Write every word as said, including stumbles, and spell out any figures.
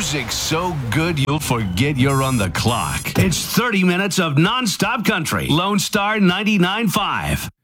Music so good you'll forget you're on the clock. It's thirty minutes of nonstop country. Lone Star ninety-nine point five.